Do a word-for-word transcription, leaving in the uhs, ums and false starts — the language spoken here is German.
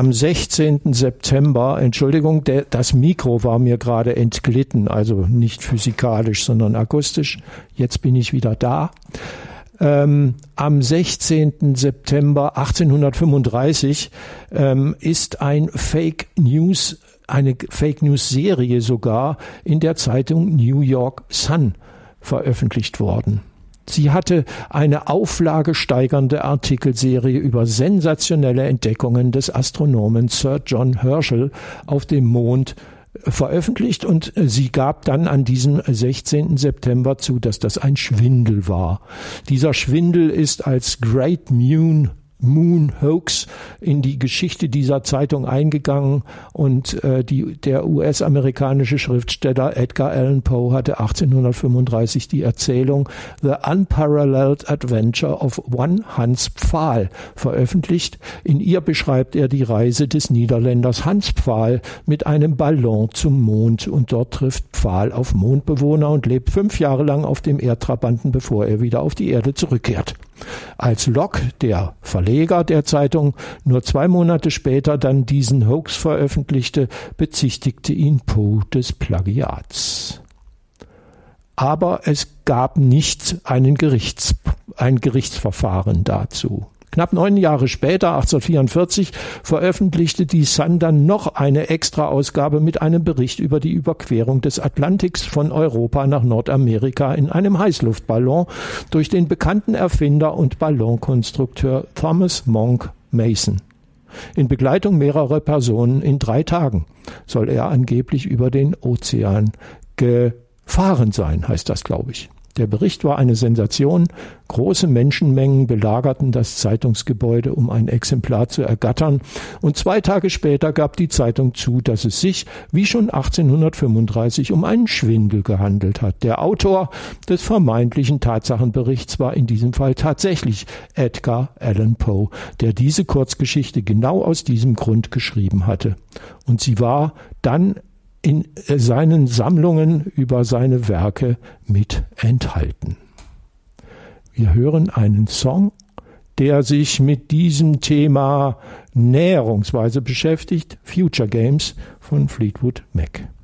am sechzehnten September, Entschuldigung, der, das Mikro war mir gerade entglitten, also nicht physikalisch, sondern akustisch. Jetzt bin ich wieder da. Ähm, am sechzehnten September achtzehnhundertfünfunddreißig ähm, ist ein Fake News, eine Fake News Serie sogar in der Zeitung New York Sun veröffentlicht worden. Sie hatte eine auflagesteigernde Artikelserie über sensationelle Entdeckungen des Astronomen Sir John Herschel auf dem Mond veröffentlicht, und sie gab dann an diesem sechzehnten September zu, dass das ein Schwindel war. Dieser Schwindel ist als Great Moon Moon Hoax in die Geschichte dieser Zeitung eingegangen, und äh, die, der U S-amerikanische Schriftsteller Edgar Allan Poe hatte achtzehnhundertfünfunddreißig die Erzählung The Unparalleled Adventure of One Hans Pfahl veröffentlicht. In ihr beschreibt er die Reise des Niederländers Hans Pfahl mit einem Ballon zum Mond, und dort trifft Pfahl auf Mondbewohner und lebt fünf Jahre lang auf dem Erdtrabanten, bevor er wieder auf die Erde zurückkehrt. Als Locke, der Verleger der Zeitung, nur zwei Monate später dann diesen Hoax veröffentlichte, bezichtigte ihn Poe des Plagiats. Aber es gab nicht einen Gerichts, ein Gerichtsverfahren dazu. Knapp neun Jahre später, achtzehnhundertvierundvierzig, veröffentlichte die Sun dann noch eine Extra-Ausgabe mit einem Bericht über die Überquerung des Atlantiks von Europa nach Nordamerika in einem Heißluftballon durch den bekannten Erfinder und Ballonkonstrukteur Thomas Monk Mason. In Begleitung mehrerer Personen in drei Tagen soll er angeblich über den Ozean gefahren sein, heißt das, glaube ich. Der Bericht war eine Sensation. Große Menschenmengen belagerten das Zeitungsgebäude, um ein Exemplar zu ergattern. Und zwei Tage später gab die Zeitung zu, dass es sich, wie schon achtzehnhundertfünfunddreißig, um einen Schwindel gehandelt hat. Der Autor des vermeintlichen Tatsachenberichts war in diesem Fall tatsächlich Edgar Allan Poe, der diese Kurzgeschichte genau aus diesem Grund geschrieben hatte. Und sie war dann in seinen Sammlungen über seine Werke mit enthalten. Wir hören einen Song, der sich mit diesem Thema näherungsweise beschäftigt, Future Games von Fleetwood Mac.